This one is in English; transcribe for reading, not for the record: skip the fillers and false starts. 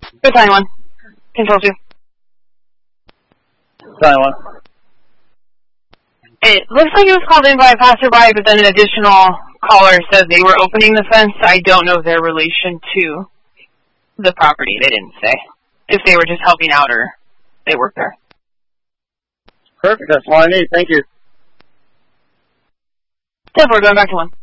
Good time one. Control 2. Time 1. It looks like it was called in by a passerby, but then an additional caller said they were opening the fence. I don't know their relation to the property. They didn't say. If they were just helping out or they work there. Perfect. That's all I need. Thank you. 10-4, going back to 1.